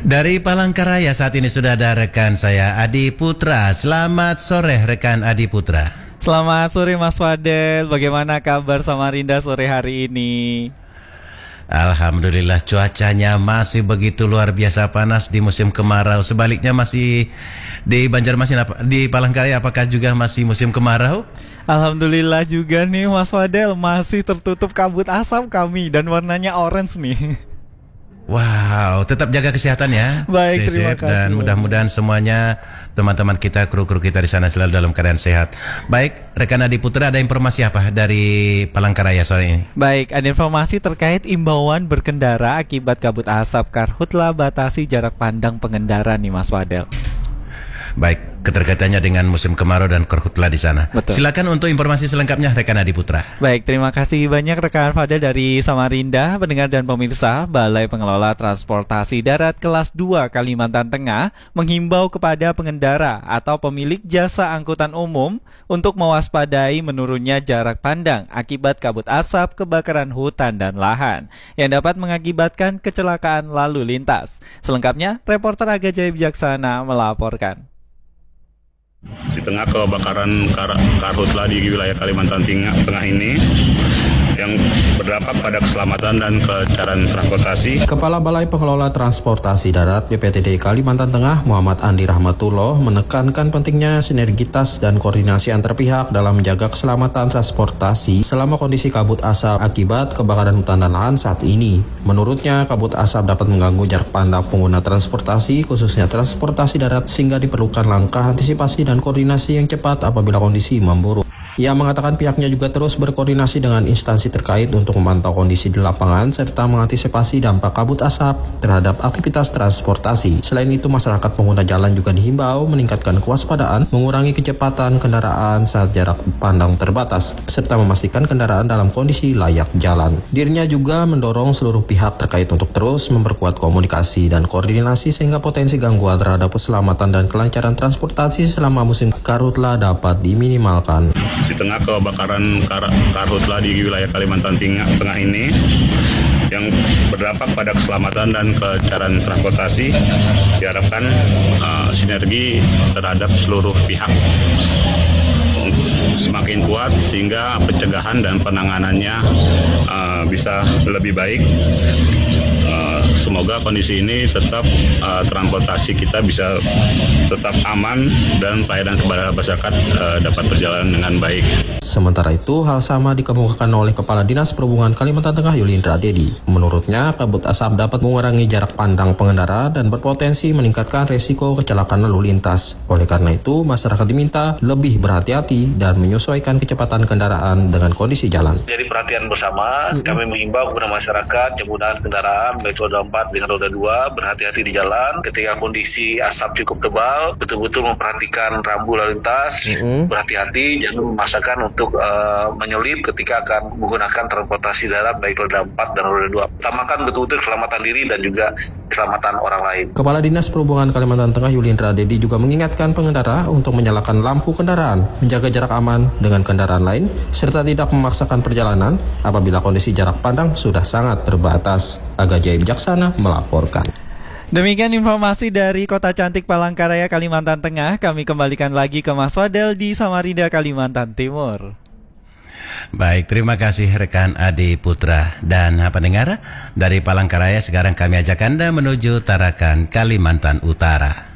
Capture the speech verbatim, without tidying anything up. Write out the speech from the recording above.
Dari Palangkaraya saat ini sudah ada rekan saya Adi Putra. Selamat sore rekan Adi Putra. Selamat sore Mas Fadel. Bagaimana kabar Samarinda sore hari ini? Alhamdulillah cuacanya masih begitu luar biasa panas di musim kemarau. Sebaliknya masih di Banjarmasin, di Palangkaraya apakah juga masih musim kemarau? Alhamdulillah juga nih Mas Fadel, masih tertutup kabut asap kami dan warnanya orange nih. Wow, tetap jaga kesehatan ya. Baik, Stay terima safe, kasih. dan mudah-mudahan semuanya teman-teman kita, kru-kru kita di sana selalu dalam keadaan sehat. Baik, rekan Adi Putra, ada informasi apa dari Palangkaraya sore ini? Baik, ada informasi terkait imbauan berkendara akibat kabut asap. Karhutla batasi jarak pandang pengendara nih Mas Fadel. Baik, keterkaitannya dengan musim kemarau dan karhutla di sana. Betul. Silakan untuk informasi selengkapnya rekan Adi Putra. Baik, terima kasih banyak rekan Fadel dari Samarinda. Pendengar dan pemirsa, Balai Pengelola Transportasi Darat Kelas dua Kalimantan Tengah menghimbau kepada pengendara atau pemilik jasa angkutan umum untuk mewaspadai menurunnya jarak pandang akibat kabut asap, kebakaran hutan dan lahan yang dapat mengakibatkan kecelakaan lalu lintas. Selengkapnya, reporter Aga Jaya Bijaksana melaporkan. Di tengah kebakaran kar karhutla di wilayah Kalimantan Tengah ini yang berdampak pada keselamatan dan kelancaran transportasi. Kepala Balai Pengelola Transportasi Darat B P T D Kalimantan Tengah Muhammad Andi Rahmatullah menekankan pentingnya sinergitas dan koordinasi antar pihak dalam menjaga keselamatan transportasi selama kondisi kabut asap akibat kebakaran hutan dan lahan saat ini. Menurutnya, kabut asap dapat mengganggu jarak pandang pengguna transportasi, khususnya transportasi darat, sehingga diperlukan langkah antisipasi dan koordinasi yang cepat apabila kondisi memburuk. Ia mengatakan pihaknya juga terus berkoordinasi dengan instansi terkait untuk memantau kondisi di lapangan serta mengantisipasi dampak kabut asap terhadap aktivitas transportasi. Selain itu, masyarakat pengguna jalan juga dihimbau meningkatkan kewaspadaan, mengurangi kecepatan kendaraan saat jarak pandang terbatas, serta memastikan kendaraan dalam kondisi layak jalan. Dirinya juga mendorong seluruh pihak terkait untuk terus memperkuat komunikasi dan koordinasi sehingga potensi gangguan terhadap keselamatan dan kelancaran transportasi selama musim karhutla dapat diminimalkan. Di tengah kebakaran kar karhutla di wilayah Kalimantan Tengah ini yang berdampak pada keselamatan dan kelancaran transportasi, diharapkan uh, sinergi terhadap seluruh pihak semakin kuat sehingga pencegahan dan penanganannya uh, bisa lebih baik. Uh, semoga kondisi ini tetap uh, transportasi kita bisa tetap aman dan pelayanan kepada masyarakat uh, dapat berjalan dengan baik. Sementara itu, hal sama dikemukakan oleh Kepala Dinas Perhubungan Kalimantan Tengah Yulindra Dedi. Menurutnya, kabut asap dapat mengurangi jarak pandang pengendara dan berpotensi meningkatkan resiko kecelakaan lalu lintas. Oleh karena itu, masyarakat diminta lebih berhati-hati dan menyesuaikan kecepatan kendaraan dengan kondisi jalan. Jadi perhatian bersama, kami mengimbau kepada masyarakat penggunaan kendaraan baik roda empat dengan roda dua berhati-hati di jalan. Ketika kondisi asap cukup tebal, betul-betul memperhatikan rambu lalu lintas, mm-hmm. berhati-hati, jangan memaksakan untuk uh, menyelip ketika akan menggunakan transportasi darat baik roda empat dan roda dua. Utamakan betul-betul keselamatan diri dan juga keselamatan orang lain. Kepala Dinas Perhubungan Kalimantan Tengah Yulindra Dedi juga mengingatkan pengendara untuk menyalakan lampu kendaraan, menjaga jarak aman dengan kendaraan lain, serta tidak memaksakan perjalanan apabila kondisi jarak pandang sudah sangat terbatas. Aga Jaya Bijaksana melaporkan. Demikian informasi dari Kota Cantik Palangkaraya, Kalimantan Tengah. Kami kembalikan lagi ke Mas Fadel di Samarinda, Kalimantan Timur. Baik, terima kasih rekan Adi Putra. Dan pendengar dari Palangkaraya, sekarang kami ajak Anda menuju Tarakan, Kalimantan Utara.